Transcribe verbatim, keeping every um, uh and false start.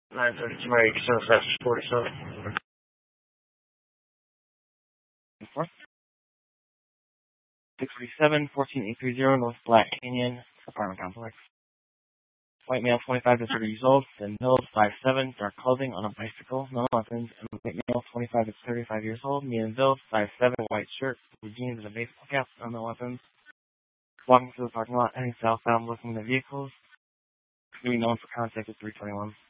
nine thirty-two, my concern fast forty-seven. six forty-seven, fourteen eight thirty North Black Canyon apartment complex. White male, twenty-five to thirty years old, thin build, five seven, dark clothing, on a bicycle, no weapons, and white male, twenty-five to thirty-five years old, medium build, five seven, white shirt, blue jeans, and a baseball cap, no weapons. Walking through the parking lot, heading southbound, looking at the vehicles. Being known for contact at three twenty-one.